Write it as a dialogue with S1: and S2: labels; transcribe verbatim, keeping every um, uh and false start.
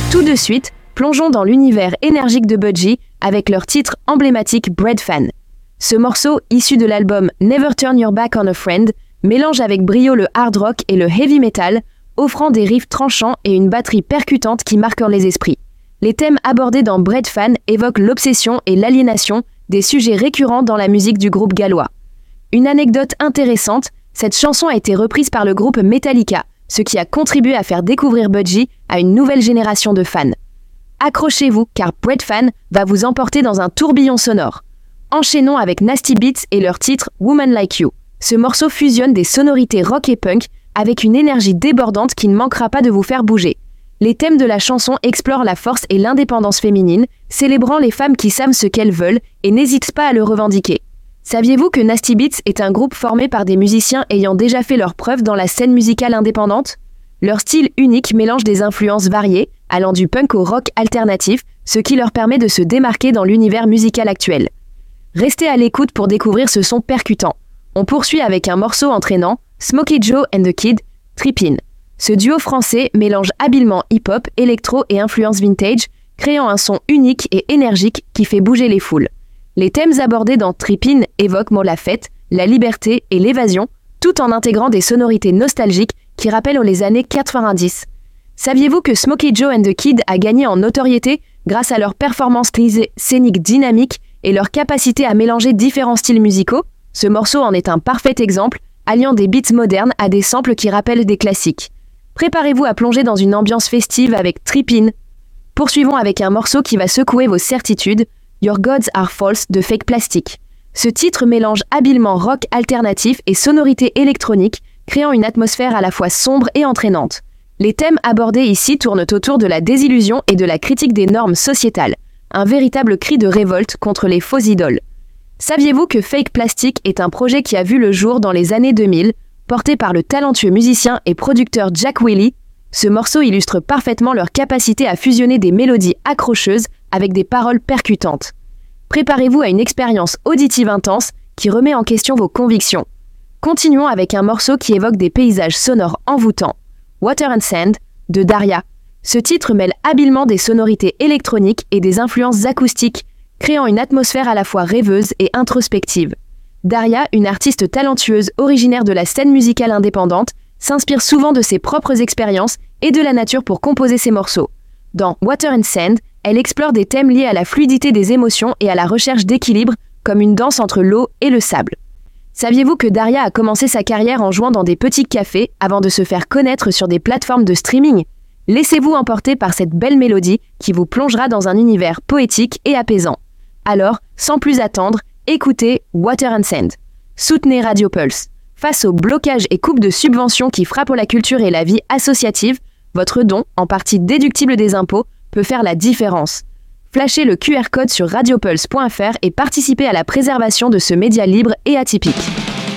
S1: Tout de suite, plongeons dans l'univers énergique de Budgie avec leur titre emblématique Bread Fan. Ce morceau, issu de l'album Never Turn Your Back on a Friend, mélange avec brio le hard rock et le heavy metal, offrant des riffs tranchants et une batterie percutante qui marquent les esprits. Les thèmes abordés dans Bread Fan évoquent l'obsession et l'aliénation, des sujets récurrents dans la musique du groupe gallois. Une anecdote intéressante, cette chanson a été reprise par le groupe Metallica, ce qui a contribué à faire découvrir Budgie à une nouvelle génération de fans. Accrochez-vous, car Bread Fan va vous emporter dans un tourbillon sonore. Enchaînons avec Nasty Beats et leur titre Woman Like You. Ce morceau fusionne des sonorités rock et punk avec une énergie débordante qui ne manquera pas de vous faire bouger. Les thèmes de la chanson explorent la force et l'indépendance féminine, célébrant les femmes qui savent ce qu'elles veulent et n'hésitent pas à le revendiquer. Saviez-vous que Nasty Beats est un groupe formé par des musiciens ayant déjà fait leurs preuves dans la scène musicale indépendante ? Leur style unique mélange des influences variées, allant du punk au rock alternatif, ce qui leur permet de se démarquer dans l'univers musical actuel. Restez à l'écoute pour découvrir ce son percutant. On poursuit avec un morceau entraînant, Smokey Joe and the Kid, Trippin'. Ce duo français mélange habilement hip-hop, électro et influence vintage, créant un son unique et énergique qui fait bouger les foules. Les thèmes abordés dans Trippin' évoquent la fête, la liberté et l'évasion, tout en intégrant des sonorités nostalgiques qui rappellent les années quatre-vingt-dix. Saviez-vous que Smokey Joe and the Kid a gagné en notoriété grâce à leur performance scénique dynamique et leur capacité à mélanger différents styles musicaux ? Ce morceau en est un parfait exemple, alliant des beats modernes à des samples qui rappellent des classiques. Préparez-vous à plonger dans une ambiance festive avec Trippin'. Poursuivons avec un morceau qui va secouer vos certitudes, Your Gods Are False de Fake Plastic. Ce titre mélange habilement rock alternatif et sonorité électronique, créant une atmosphère à la fois sombre et entraînante. Les thèmes abordés ici tournent autour de la désillusion et de la critique des normes sociétales, un véritable cri de révolte contre les faux idoles. Saviez-vous que Fake Plastic est un projet qui a vu le jour dans les années deux mille, porté par le talentueux musicien et producteur Jack Wheely? Ce morceau illustre parfaitement leur capacité à fusionner des mélodies accrocheuses avec des paroles percutantes. Préparez-vous à une expérience auditive intense qui remet en question vos convictions. Continuons avec un morceau qui évoque des paysages sonores envoûtants, Water and Sand de Daria. Ce titre mêle habilement des sonorités électroniques et des influences acoustiques, créant une atmosphère à la fois rêveuse et introspective. Daria, une artiste talentueuse originaire de la scène musicale indépendante, s'inspire souvent de ses propres expériences et de la nature pour composer ses morceaux. Dans Water and Sand, elle explore des thèmes liés à la fluidité des émotions et à la recherche d'équilibre, comme une danse entre l'eau et le sable. Saviez-vous que Daria a commencé sa carrière en jouant dans des petits cafés avant de se faire connaître sur des plateformes de streaming ? Laissez-vous emporter par cette belle mélodie qui vous plongera dans un univers poétique et apaisant. Alors, sans plus attendre, écoutez Water and Sand. Soutenez Radio Pulse. Face aux blocages et coupes de subventions qui frappent la culture et la vie associative, votre don, en partie déductible des impôts, peut faire la différence. Flashez le Q R code sur radiopulse point f r et participez à la préservation de ce média libre et atypique.